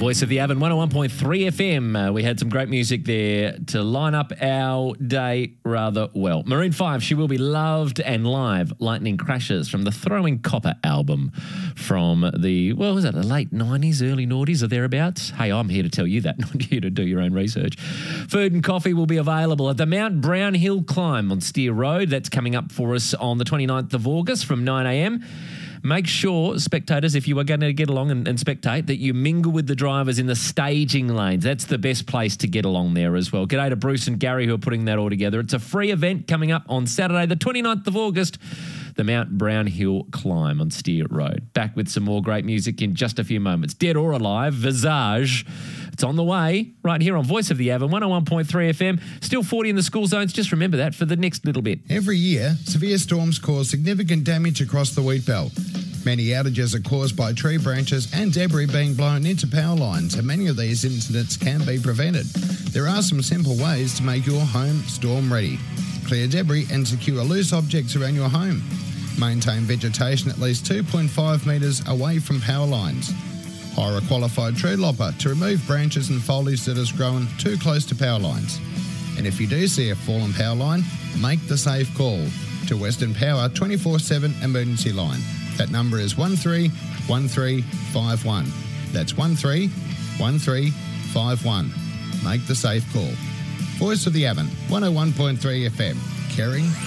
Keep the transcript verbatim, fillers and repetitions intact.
Voice of the Avon, one oh one point three F M. Uh, we had some great music there to line up our day rather well. Maroon five, She Will Be Loved, and live Lightning Crashes from the Throwing Copper album from the, well, was it the late nineties, early noughties or thereabouts? Hey, I'm here to tell you that, not you to do your own research. Food and coffee will be available at the Mount Brown Hill Climb on Steer Road. That's coming up for us on the twenty-ninth of August from nine a m. Make sure, spectators, if you are going to get along and, and spectate, that you mingle with the drivers in the staging lanes. That's the best place to get along there as well. G'day to Bruce and Gary who are putting that all together. It's a free event coming up on Saturday, the twenty-ninth of August, the Mount Brown Hill Climb on Steer Road. Back with some more great music in just a few moments. Dead or Alive, Visage. It's on the way right here on Voice of the Avon, one oh one point three F M. Still forty in the school zones. Just remember that for the next little bit. Every year, severe storms cause significant damage across the wheat belt. Many outages are caused by tree branches and debris being blown into power lines, and many of these incidents can be prevented. There are some simple ways to make your home storm ready. Clear debris and secure loose objects around your home. Maintain vegetation at least two point five metres away from power lines. Hire a qualified tree lopper to remove branches and foliage that has grown too close to power lines. And if you do see a fallen power line, make the safe call to Western Power twenty-four seven emergency line. That number is one three one three five one. That's one three one three five one. Make the safe call. Voice of the Avon, one oh one point three F M. Caring